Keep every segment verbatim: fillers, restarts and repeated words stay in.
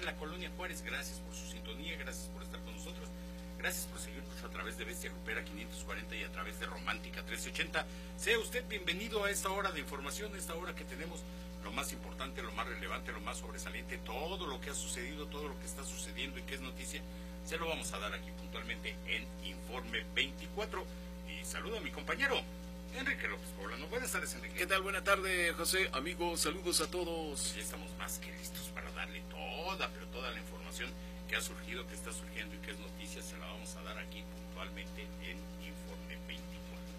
la Colonia Juárez, gracias por su sintonía, gracias por estar con nosotros, gracias por seguirnos a través de Bestia Grupera quinientos cuarenta y a través de Romántica trece ochenta. Sea usted bienvenido a esta hora de información, esta hora que tenemos lo más importante, lo más relevante, lo más sobresaliente, todo lo que ha sucedido, todo lo que está sucediendo y que es noticia, se lo vamos a dar aquí puntualmente en Informe veinticuatro. Y saludo a mi compañero Enrique López Poblano. Buenas tardes, Enrique. ¿Qué tal? Buena tarde, José. Amigos, saludos a todos. Pues ya estamos más que listos para darle toda, pero toda la información que ha surgido, que está surgiendo y que es noticia, se la vamos a dar aquí puntualmente en Informe veinticuatro.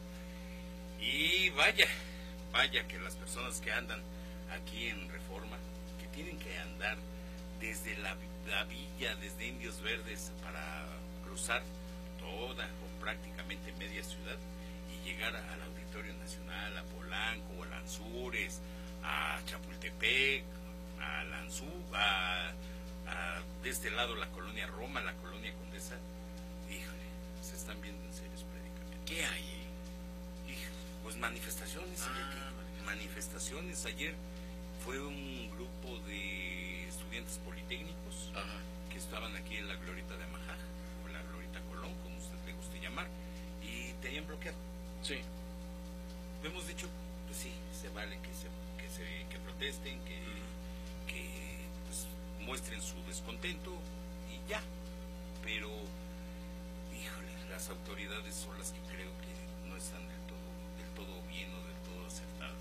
Y vaya, vaya que las personas que andan aquí en Reforma, que tienen que andar desde la, la villa, desde Indios Verdes para cruzar toda o prácticamente media ciudad y llegar al Auditorio Nacional, a Polanco, a Lanzures, a Chapultepec, a Lanzú, a, a de este lado la colonia Roma, la colonia Condesa. Híjole, se están viendo en serios predicamentos. ¿Qué hay? Híjole, pues manifestaciones, ah, manifestaciones. Ayer fue un grupo de estudiantes politécnicos, ajá, que estaban aquí en la Glorieta de Amajaj, o la Glorieta Colón, como usted le guste llamar, y tenían bloqueado. Sí. Hemos dicho, pues sí, se vale que se que se que protesten, que, uh-huh, que pues, muestren su descontento y ya. Pero, híjole, las autoridades son las que creo que no están del todo, del todo bien o del todo acertadas.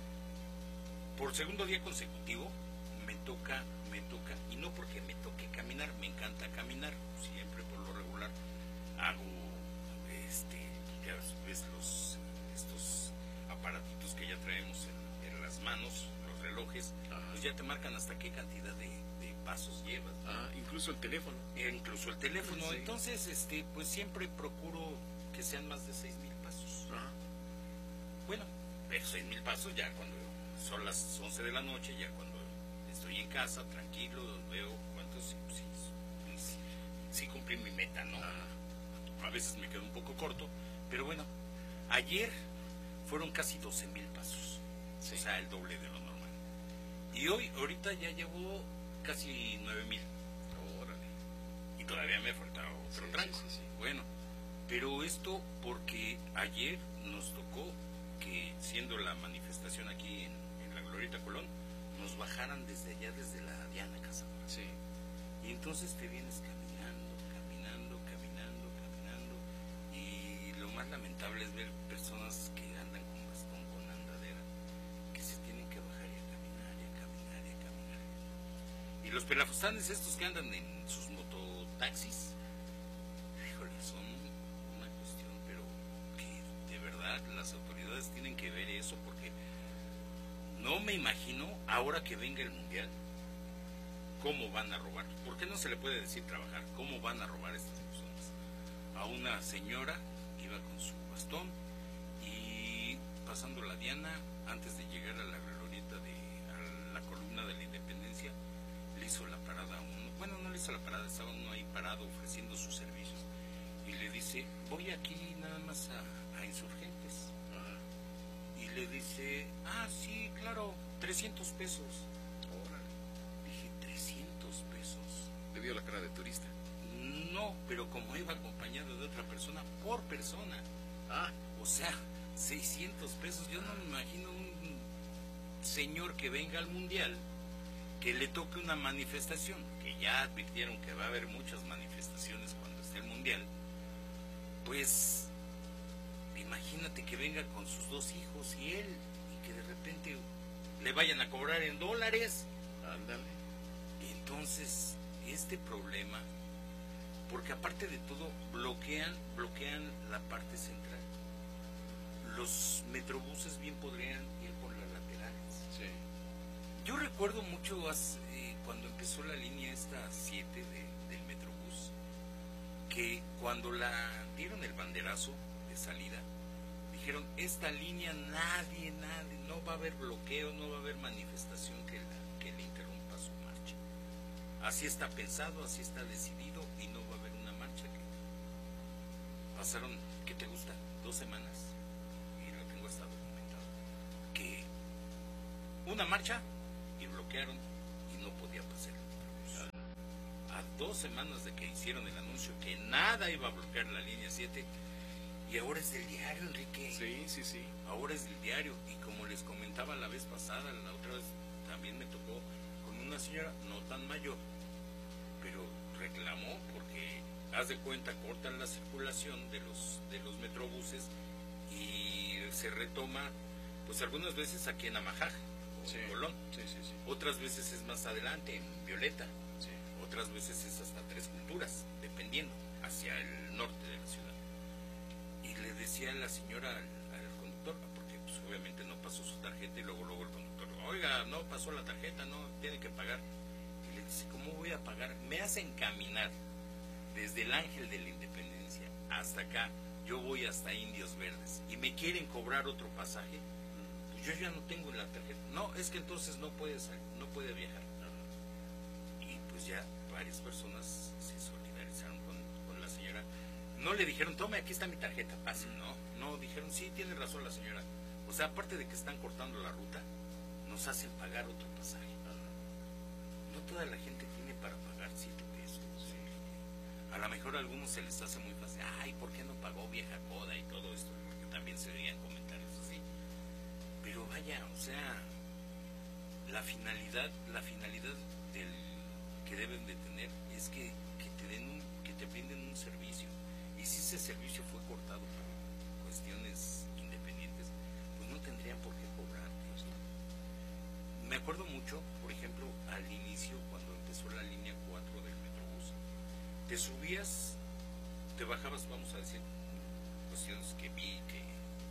Por segundo día consecutivo me toca, me toca, y no porque me toque caminar, me encanta caminar, siempre por lo regular hago, este, ya ves los, estos aparatitos que ya traemos en, en las manos, los relojes, ajá, pues ya te marcan hasta qué cantidad de, de pasos llevas, ¿no? Ah, incluso el teléfono. E incluso el teléfono, sí. Entonces, este, pues siempre procuro que sean más de seis mil pasos. Ajá. Bueno, pero seis mil pasos ya cuando son las once de la noche, ya cuando estoy en casa, tranquilo, veo cuántos, sí, sí, sí cumplí mi meta, ¿no? Ah. A veces me quedo un poco corto, pero bueno, ayer fueron casi doce mil pasos, sí, o sea, el doble de lo normal. Y hoy, ahorita ya llevo casi nueve mil. Órale. Y todavía me falta otro sí, tranco. Sí, sí, sí. Bueno, pero esto porque ayer nos tocó que, siendo la manifestación aquí en la Glorieta Colón, nos bajaran desde allá, desde la Diana Cazadora. Sí. Y entonces te vienes caminando, caminando, caminando, caminando, y lo más lamentable es ver personas que andan con bastón, con andadera, que se tienen que bajar y a caminar, y a caminar, y a caminar. Y los pelafustanes estos que andan en sus mototaxis, híjole, son una cuestión, pero que de verdad las autoridades tienen que ver eso, porque no me imagino, ahora que venga el Mundial, cómo van a robar. ¿Por qué no se le puede decir trabajar? ¿Cómo van a robar estas personas? A una señora iba con su bastón y pasando la Diana, antes de llegar a la glorieta de a la columna de la Independencia, le hizo la parada a uno. Bueno, no le hizo la parada, estaba uno ahí parado ofreciendo sus servicios. Y le dice, voy aquí nada más a, a Insurgentes. Y le dice, ah, sí, claro, trescientos pesos. Órale. Dije, trescientos pesos. ¿Le vio la cara de turista? No, pero como iba acompañado de otra persona, por persona. Ah. O sea, seiscientos pesos. Yo no me imagino un señor que venga al Mundial, que le toque una manifestación, que ya advirtieron que va a haber muchas manifestaciones cuando esté el Mundial. Pues imagínate que venga con sus dos hijos y él, y que de repente le vayan a cobrar en dólares. Ándale. Entonces, este problema, porque aparte de todo, bloquean, bloquean la parte central. Los metrobuses bien podrían ir por las laterales. Sí. Yo recuerdo mucho hace, eh, cuando empezó la línea esta siete de, del Metrobús, que cuando la dieron el banderazo de salida, dijeron, esta línea nadie, nadie, no va a haber bloqueo, no va a haber manifestación que, la, que le interrumpa su marcha. Así está pensado, así está decidido y no va a haber una marcha. Que pasaron, ¿qué te gusta? Dos semanas, y lo tengo hasta documentado, que una marcha y bloquearon y no podía pasar el Metrobús. dos semanas de que hicieron el anuncio que nada iba a bloquear la línea siete, y ahora es del diario, Enrique. Sí, sí, sí. Ahora es del diario, y como les comentaba la vez pasada, la otra vez también me tocó con una señora no tan mayor, pero reclamó porque, haz de cuenta, cortan la circulación de los, de los metrobuses y se retoma, pues algunas veces aquí en Amajaja, o Sí. en Colón, Sí, sí, sí. otras veces es más adelante, en Violeta, Sí. otras veces es hasta Tres Culturas, dependiendo, hacia el norte de la ciudad. Y le decía a la señora al, al conductor, porque pues, obviamente no pasó su tarjeta, y luego luego el conductor, oiga, no pasó la tarjeta, no, tiene que pagar. Y le dice, ¿cómo voy a pagar? Me hacen caminar desde el Ángel de la Independencia hasta acá, yo voy hasta Indios Verdes, y me quieren cobrar otro pasaje, pues yo ya no tengo la tarjeta. No, es que entonces no puede salir, no puede viajar. Y pues ya varias personas se solidarizaron con, con la señora. No le dijeron, tome, aquí está mi tarjeta, pase, no. No, dijeron, sí, tiene razón la señora. O sea, aparte de que están cortando la ruta, nos hacen pagar otro pasaje. No toda la gente tiene para pagar siete pesos. A lo mejor a algunos se les hace muy fácil, ay, ¿por qué no pagó vieja coda y todo esto? Porque también se veían comentarios así. Pero vaya, o sea, la finalidad, la finalidad del que deben de tener es que, que te den un, que te brinden un servicio. Y si ese servicio fue cortado por cuestiones independientes, pues no tendrían por qué cobrarte. Me acuerdo mucho, por ejemplo, al inicio, cuando empezó la línea cuatro del Metrobús, te subías, te bajabas, vamos a decir, cuestiones que vi que,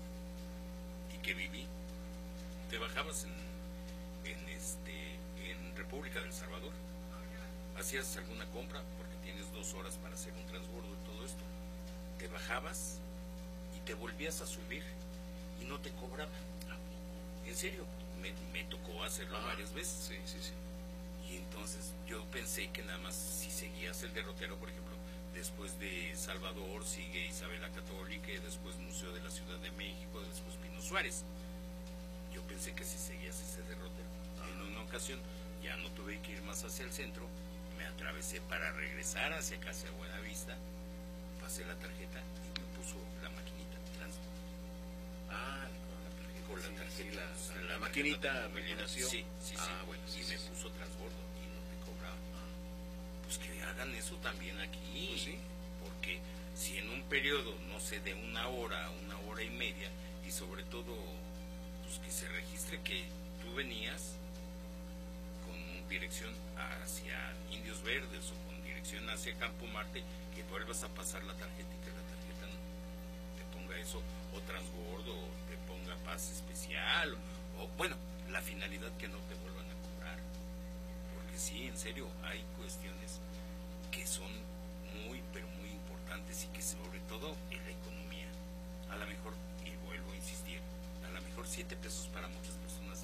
y que viví, te bajabas en, en, este, en República del Salvador, hacías alguna compra, porque tienes dos horas para hacer un transbordo y todo esto, te bajabas y te volvías a subir y no te cobraban. En serio, me, me tocó hacerlo Ah, varias veces. Sí, sí, sí. Y entonces yo pensé que nada más si seguías el derrotero, por ejemplo, después de Salvador sigue Isabel la Católica, y después Museo de la Ciudad de México, después Pino Suárez. Yo pensé que si seguías ese derrotero. En una ocasión ya no tuve que ir más hacia el centro, me atravesé para regresar hacia acá, hacia Buenavista, pasé la tarjeta y me puso la maquinita trans. Ah, con la tarjeta. Con la Sí, tarjeta, sí, la, pues, la la maquinita tarjeta rellenación. Sí, sí, sí. Ah, bueno, sí, y sí, me sí. puso transbordo y no me cobraba. Pues que hagan eso también aquí. Pues sí. Porque si en un periodo, no sé, de una hora, una hora y media, y sobre todo, pues que se registre que tú venías con dirección hacia Indios Verdes o con dirección hacia Campo Marte, que vuelvas a pasar la tarjeta y que la tarjeta te ponga eso, o transbordo, o te ponga pase especial, o, o bueno, la finalidad que no te vuelvan a cobrar. Porque sí, en serio, hay cuestiones que son muy, pero muy importantes, y que sobre todo en la economía, a lo mejor, y vuelvo a insistir, a lo mejor siete pesos para muchas personas,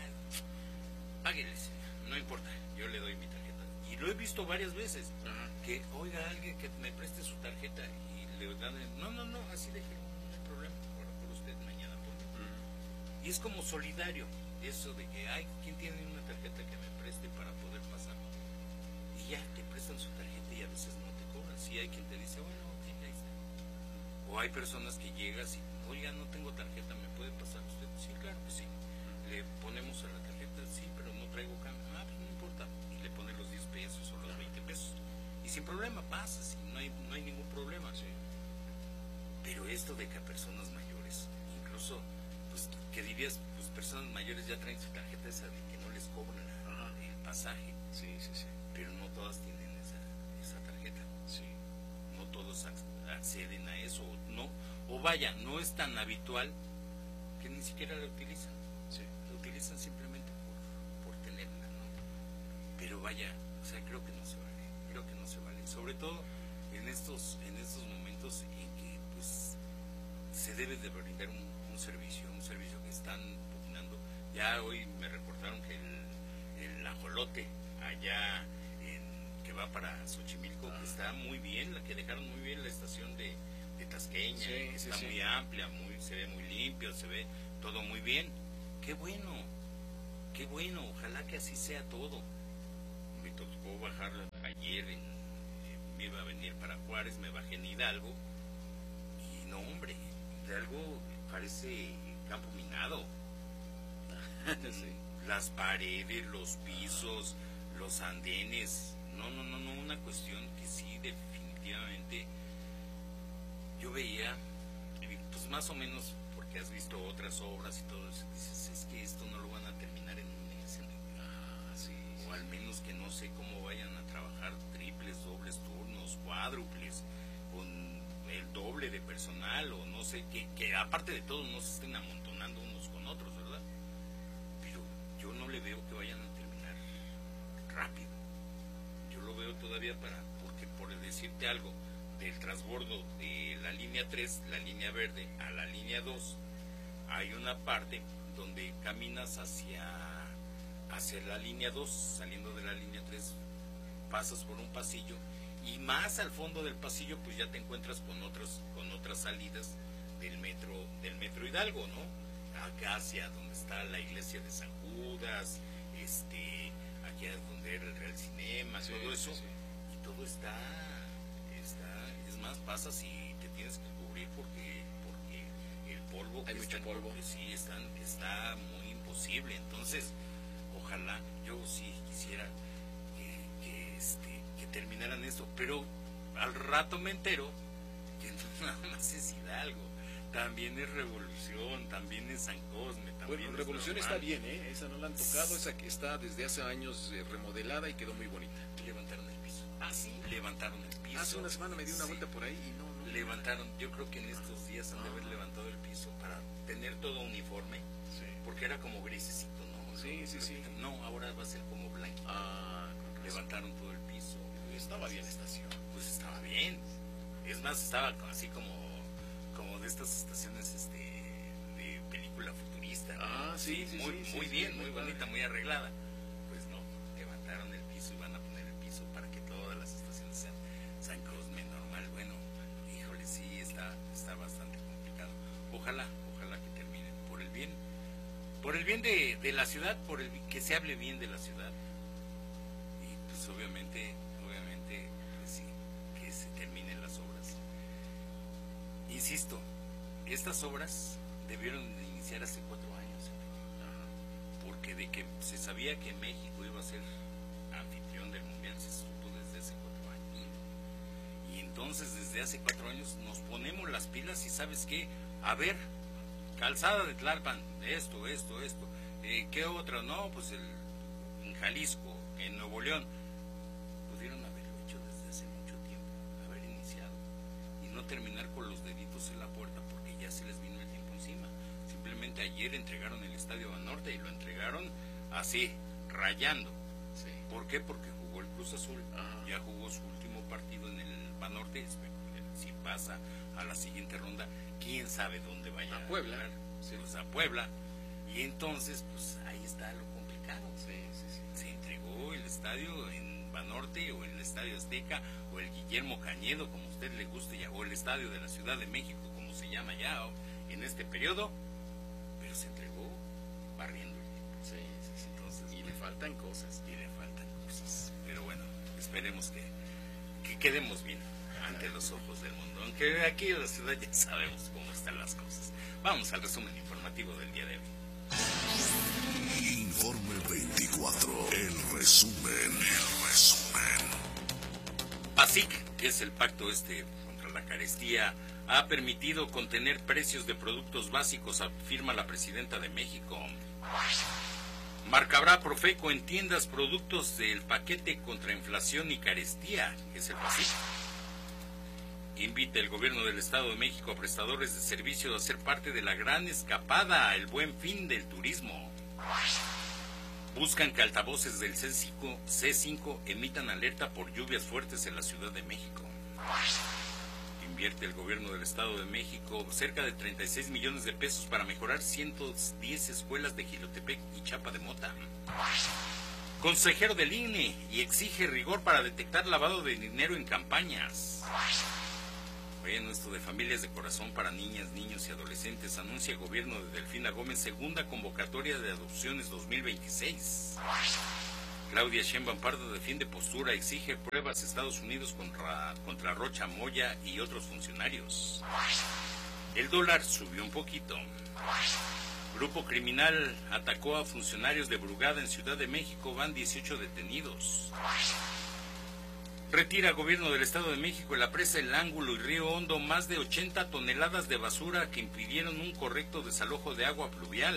ah, págueles, no importa, yo le doy mi tarjeta. Y lo he visto varias veces, Ajá. que oiga alguien que me preste su tarjeta y le dan, el, no, no, no, así déjelo, no hay problema, ahora por usted, mañana por mí. Mm. Y es como solidario, eso de que, ay, ¿quién tiene una tarjeta que me preste para poder pasar? Y ya te prestan su tarjeta y a veces no te cobran. Sí hay quien te dice, bueno, ok, ahí está. O hay personas que llegas y, oiga, no tengo tarjeta, ¿me puede pasar usted? Sí, claro que sí. Le ponemos a la tarjeta, sí, pero no traigo cambio. Ah, pues no importa. Y le pone los diez pesos o los veinte pesos. Y sin problema pasa, sí, no hay, no hay ningún problema. Sí. Pero esto de que a personas mayores, incluso, pues, que dirías, pues personas mayores ya traen su tarjeta esa de que no les cobran la- Ajá. el pasaje, Sí, sí, sí. pero no todas tienen esa, esa tarjeta. Sí. No todos ac- acceden a eso, o no, o vaya, no es tan habitual que ni siquiera la utilizan. Sí. La utilizan simplemente por, por tenerla, ¿no? Pero vaya, o sea, creo que no se vale, creo que no se vale. Sobre todo en estos, en estos momentos en que, pues, se debe de brindar un, un servicio, un servicio que están pugnando. Ya hoy me reportaron que el, el ajolote allá en, que va para Xochimilco, Ah. que está muy bien, la que dejaron muy bien la estación de, de Tasqueña, Sí, sí, está sí. muy amplia, muy, se ve muy limpio, se ve todo muy bien. Qué bueno, qué bueno, ojalá que así sea todo. Me tocó bajar ayer en, iba a venir para Juárez, me bajé en Hidalgo y no, hombre, Hidalgo parece campo minado. Sí. Las paredes, los pisos, los andenes, no, no, no, no, una cuestión que sí, definitivamente, yo veía, pues más o menos, porque has visto otras obras y todo eso, dices, es que esto no lo van a terminar en un mes, ¿no? Ah, sí, O sí. al menos que no sé cómo vayan a trabajar triples, dobles turnos, cuádruples, con el doble de personal, o no sé, que, que aparte de todo no se estén amontonando unos con otros, ¿verdad? Pero yo no le veo que vayan a terminar rápido. Yo lo veo todavía para, porque por decirte algo, del transbordo de la línea tres, la línea verde, a la línea dos, hay una parte donde caminas hacia, hacia la línea dos, saliendo de la línea tres, pasas por un pasillo, y más al fondo del pasillo pues ya te encuentras con otras, con otras salidas del metro, del metro Hidalgo, ¿no? Acá hacia donde está la iglesia de San Judas, este, aquí es donde era el Real Cinema, Sí, todo eso, sí, sí. y todo está, está, es más, pasas y te tienes que cubrir porque, porque el polvo Hay que mucho está, polvo. sí, están, está muy imposible. Entonces, ojalá, yo sí quisiera que, que, este, que terminaran esto, pero al rato me entero que no nada más es Hidalgo, también es Revolución, también es San Cosme, también Bueno, es Revolución Normal. está bien, ¿eh? Esa no la han tocado, esa que está desde hace años eh, remodelada y quedó muy bonita. Levantaron el piso. Ah, sí. Levantaron el piso. Hace una semana me di una Sí. vuelta por ahí y no, no. Levantaron, yo creo que en estos días han de haber Ah. levantado el piso para tener todo uniforme, Sí. porque era como grisecito, ¿no? Sí, sí, sí. No, ahora va a ser como blanquito. Ah, con razón. Levantaron todo el piso. Estaba bien estación. Pues estaba bien. Es más, estaba así como, como de estas estaciones este, de película futurista, ¿no? Ah, sí, sí, muy, sí, muy sí, bien, sí, muy muy bonita, padre. muy arreglada. Pues no, levantaron el piso y van a poner el piso para que todas las estaciones sean San Cosme, Normal. Bueno, híjole, sí, está, está bastante complicado. Ojalá, ojalá que terminen por el bien, por el bien de, de la ciudad, por el que se hable bien de la ciudad. Y pues obviamente, obviamente, pues sí, que se terminen las obras. Insisto, estas obras debieron de iniciar hace cuatro años, ¿eh? Porque de que se sabía que México iba a ser anfitrión del Mundial se supo desde hace cuatro años. Y entonces desde hace cuatro años nos ponemos las pilas y ¿sabes qué? A ver, calzada de Tlalpan, esto, esto, esto. Eh, ¿Qué otra? No, pues el, en Jalisco, en Nuevo León. Pudieron haberlo hecho desde hace mucho tiempo, haber iniciado. Y no terminar con los deditos en la puerta porque ya se les vino el tiempo encima. Simplemente ayer entregaron el Estadio Banorte y lo entregaron así, rayando. Sí. ¿Por qué? Porque jugó el Cruz Azul, Ah. ya jugó su último partido en el Banorte. Si pasa a la siguiente ronda, quién sabe dónde vaya A Puebla. jugar. Sí. Pues a Puebla. Y entonces, pues ahí está lo complicado. Sí, sí, sí. Se entregó el estadio en Banorte o el Estadio Azteca o el Guillermo Cañedo, como a usted le guste, ya, o el Estadio de la Ciudad de México, como se llama ya o, en este periodo, pero se entregó barriendo el tiempo. Sí, sí, sí. Entonces, Y le bueno, faltan cosas. y le faltan cosas. Pero bueno, esperemos que, que quedemos bien ante los ojos del mundo. Aunque aquí en la ciudad ya sabemos cómo están las cosas. Vamos al resumen informativo del día de hoy. Informe veinticuatro, el resumen, el resumen. PASIC, que es el pacto este contra la carestía, ha permitido contener precios de productos básicos, afirma la presidenta de México. Marcará Profeco en tiendas productos del paquete contra inflación y carestía, que es el PASIC. Invita el gobierno del Estado de México a prestadores de servicio a ser parte de la gran escapada, el buen fin del turismo. Buscan que altavoces del C cinco, C cinco emitan alerta por lluvias fuertes en la Ciudad de México. Invierte el gobierno del Estado de México cerca de treinta y seis millones de pesos para mejorar ciento diez escuelas de Jilotepec y Chapa de Mota. Consejero del I N E y exige rigor para detectar lavado de dinero en campañas. Bueno, esto de familias de corazón para niñas, niños y adolescentes, anuncia el gobierno de Delfina Gómez segunda convocatoria de adopciones dos mil veintiséis. Claudia Sheinbaum Pardo defiende postura, exige pruebas Estados Unidos contra, contra Rocha Moya y otros funcionarios. El dólar subió un poquito. Grupo criminal atacó a funcionarios de Brugada en Ciudad de México, van dieciocho detenidos. Retira gobierno del Estado de México en la presa El Ángulo y Río Hondo más de ochenta toneladas de basura que impidieron un correcto desalojo de agua pluvial.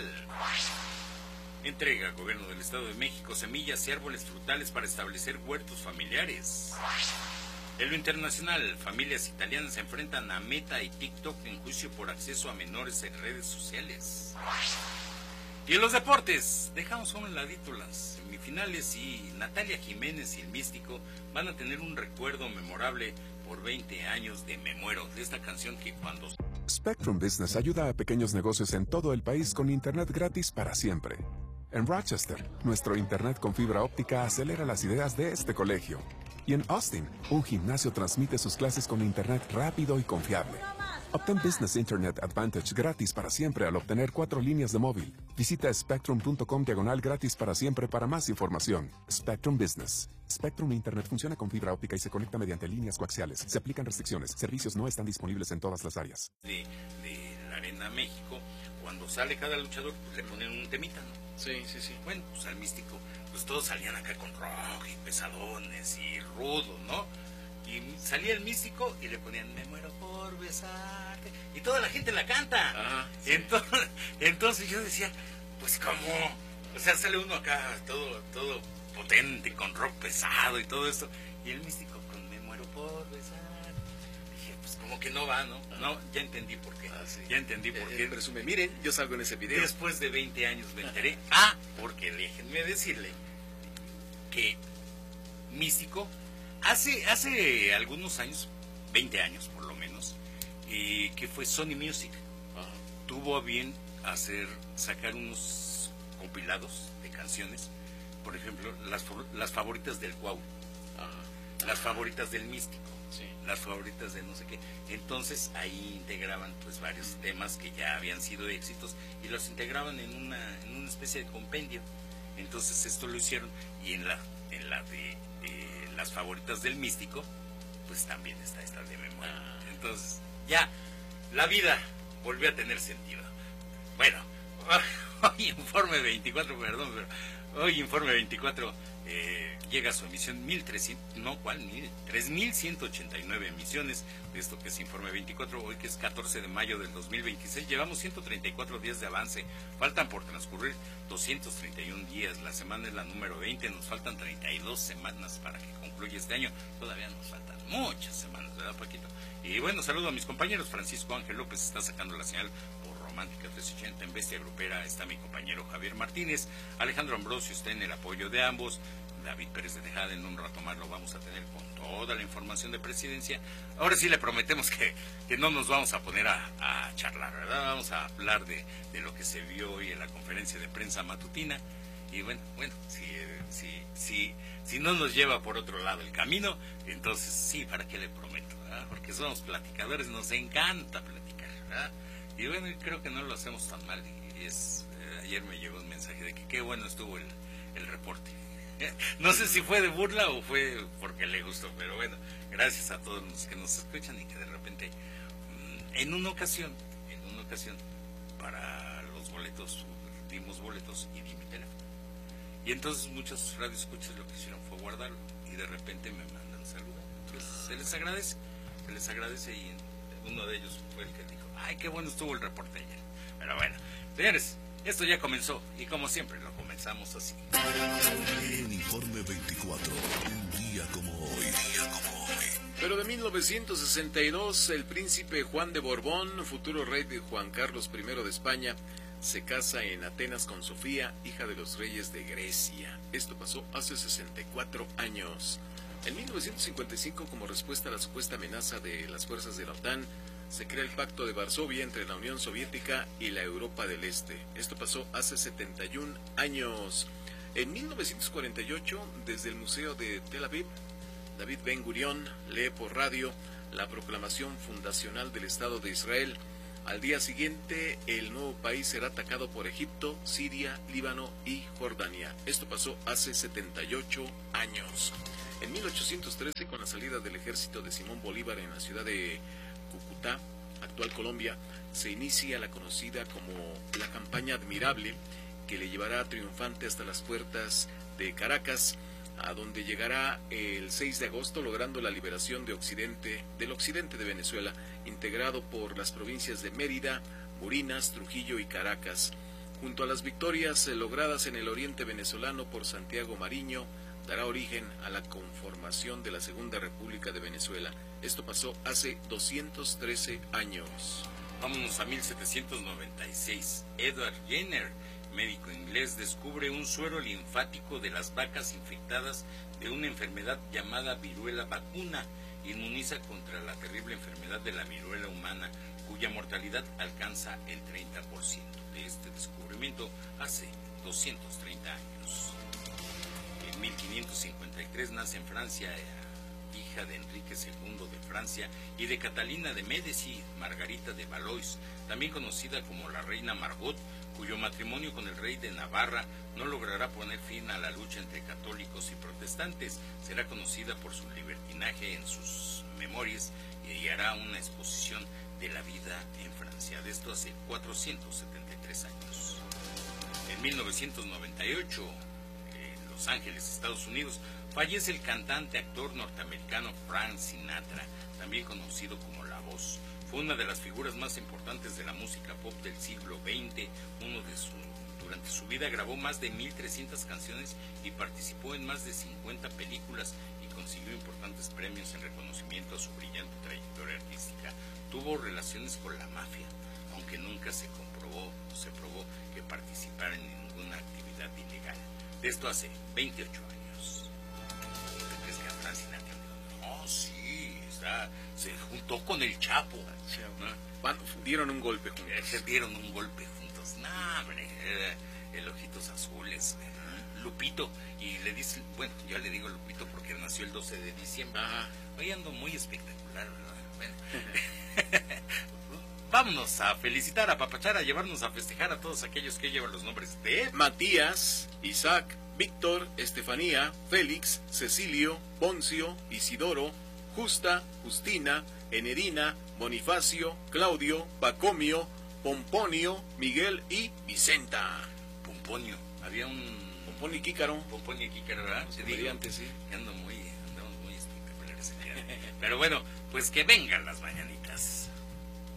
Entrega gobierno del Estado de México semillas y árboles frutales para establecer huertos familiares. En lo internacional, familias italianas se enfrentan a Meta y TikTok en juicio por acceso a menores en redes sociales. Y en los deportes, dejamos a un ladito las semifinales y Natalia Jiménez y el Místico van a tener un recuerdo memorable por veinte años de Me Muero, de esta canción que cuando... Spectrum Business ayuda a pequeños negocios en todo el país con internet gratis para siempre. En Rochester, nuestro internet con fibra óptica acelera las ideas de este colegio. Y en Austin, un gimnasio transmite sus clases con internet rápido y confiable. Obtén Business Internet Advantage gratis para siempre al obtener cuatro líneas de móvil. Visita spectrum punto com diagonal gratis para siempre para más información. Spectrum Business. Spectrum Internet funciona con fibra óptica y se conecta mediante líneas coaxiales. Se aplican restricciones. Servicios no están disponibles en todas las áreas. De, de la Arena México, cuando sale cada luchador, pues le ponen un temita, ¿no? Sí, sí, sí. Bueno, pues al Místico, pues todos salían acá con rock y pesadones y rudo, ¿no? Y salía el Místico y le ponían Me muero por besarte. Y toda la gente la canta. Ajá, sí. Entonces, entonces yo decía, pues cómo, o sea, sale uno acá todo, todo potente, con rock pesado y todo esto. Y el Místico con Me muero por besarte. Dije, pues como que no va, ¿no? No, ya entendí por qué. Ah, sí. Ya entendí por Eh, qué. eh, presume, miren, yo salgo en ese video. Después de veinte años me enteré. Ah, porque déjenme decirle que Místico, hace, hace algunos años, veinte años por lo menos, eh, que fue Sony Music, Ajá. tuvo a bien hacer, sacar unos compilados de canciones, por ejemplo, las, las favoritas del Guau, Ajá. las favoritas del Místico, Sí. las favoritas de no sé qué. Entonces ahí integraban pues varios temas que ya habían sido éxitos y los integraban en una, en una especie de compendio. Entonces esto lo hicieron y en la, en la de eh, las favoritas del Místico, pues también está esta de memoria. Entonces ya la vida volvió a tener sentido. Bueno, hoy Informe veinticuatro, perdón, pero hoy Informe veinticuatro eh, llega a su emisión mil trescientos, no, ¿cuál? Mil, tres mil ciento ochenta y nueve emisiones de esto que es Informe veinticuatro, hoy que es catorce de mayo del dos mil veintiséis, llevamos ciento treinta y cuatro días de avance, faltan por transcurrir doscientos treinta y uno días, la semana es la número veinte, nos faltan treinta y dos semanas para que concluya este año, todavía nos faltan muchas semanas, ¿verdad, Paquito? Y bueno, saludo a mis compañeros, Francisco Ángel López está sacando la señal por Romántica trescientos ochenta, en Bestia Grupera está mi compañero Javier Martínez, Alejandro Ambrosio está en el apoyo de ambos, David Pérez de Tejada, en un rato más lo vamos a tener con toda la información de Presidencia. Ahora sí le prometemos que, que no nos vamos a poner a, a charlar, ¿verdad? Vamos a hablar de, de lo que se vio hoy en la conferencia de prensa matutina. Y bueno, bueno, si, si, si, si no nos lleva por otro lado el camino, entonces sí, ¿para qué le prometo? ¿Verdad? Porque somos platicadores, nos encanta platicar, ¿verdad? Y bueno, creo que no lo hacemos tan mal. Y es, eh, ayer me llegó un mensaje de que qué bueno estuvo el, el reporte. No sé si fue de burla o fue porque le gustó, pero bueno, gracias a todos los que nos escuchan y que de repente, en una ocasión, en una ocasión, para los boletos, dimos boletos y di mi teléfono. Y entonces muchos radioescuchas lo que hicieron fue guardarlo y de repente me mandan saludar. Entonces se les agradece, se les agradece y uno de ellos fue el que dijo, ay, qué bueno estuvo el reporte ayer. Pero bueno, señores, esto ya comenzó y como siempre lo comenzamos así. En Informe veinticuatro, un día como hoy. Día como hoy. Pero de mil novecientos sesenta y dos, el príncipe Juan de Borbón, futuro rey de Juan Carlos primero de España, se casa en Atenas con Sofía, hija de los reyes de Grecia. Esto pasó hace sesenta y cuatro años. En mil novecientos cincuenta y cinco, como respuesta a la supuesta amenaza de las fuerzas de la OTAN, se crea el Pacto de Varsovia entre la Unión Soviética y la Europa del Este. Esto pasó hace setenta y un años. En mil novecientos cuarenta y ocho, desde el Museo de Tel Aviv, David Ben Gurión lee por radio la proclamación fundacional del Estado de Israel. Al día siguiente, el nuevo país será atacado por Egipto, Siria, Líbano y Jordania. Esto pasó hace setenta y ocho años. En mil ochocientos trece, con la salida del ejército de Simón Bolívar en la ciudad de Cúcuta, actual Colombia, se inicia la conocida como la campaña Admirable, que le llevará triunfante hasta las puertas de Caracas, a donde llegará el seis de agosto, logrando la liberación de occidente, del occidente de Venezuela, integrado por las provincias de Mérida, Murinas, Trujillo y Caracas. Junto a las victorias logradas en el oriente venezolano por Santiago Mariño, dará origen a la conformación de la Segunda República de Venezuela. Esto pasó hace doscientos trece años. Vámonos a mil setecientos noventa y seis. Edward Jenner, médico inglés, descubre un suero linfático de las vacas infectadas de una enfermedad llamada viruela vacuna. Inmuniza contra la terrible enfermedad de la viruela humana, cuya mortalidad alcanza el treinta por ciento. De este descubrimiento hace doscientos treinta años. En mil quinientos cincuenta y tres nace en Francia, hija de Enrique segundo de Francia y de Catalina de Médici, Margarita de Valois, también conocida como la reina Margot, cuyo matrimonio con el rey de Navarra no logrará poner fin a la lucha entre católicos y protestantes. Será conocida por su libertinaje en sus memorias y hará una exposición de la vida en Francia. De esto hace cuatrocientos setenta y tres años. En mil novecientos noventa y ocho, en Los Ángeles, Estados Unidos, fallece el cantante actor norteamericano Frank Sinatra, también conocido como La Voz. Fue una de las figuras más importantes de la música pop del siglo veinte. Uno de su, durante su vida grabó más de mil trescientas canciones y participó en más de cincuenta películas y consiguió importantes premios en reconocimiento a su brillante trayectoria artística. Tuvo relaciones con la mafia, aunque nunca se comprobó o se probó que participara en ninguna actividad ilegal. De esto hace veintiocho años. ¿Te crees que a Frank Sinatra? No, sí, está, se juntó con el Chapo. ¿No? Dieron un golpe juntos. Se dieron un golpe juntos. No, hombre, el Ojitos Azules, Lupito, y le dice, bueno, yo le digo Lupito porque nació el doce de diciembre. Ajá. Hoy ando muy espectacular, ¿verdad? Bueno. Vámonos a felicitar, a papachar, a llevarnos a festejar a todos aquellos que llevan los nombres de Matías, Isaac, Víctor, Estefanía, Félix, Cecilio, Poncio, Isidoro, Justa, Justina, Enerina, Bonifacio, Claudio, Pacomio, Pomponio, Miguel y Vicenta. Pomponio. Había un... Pomponio y Kícaro. Pomponio y Kícaro, ¿verdad? Los comediantes, sí. Que ando muy, andamos muy espectaculares el día de hoy. Pero bueno, pues que vengan las mañanitas.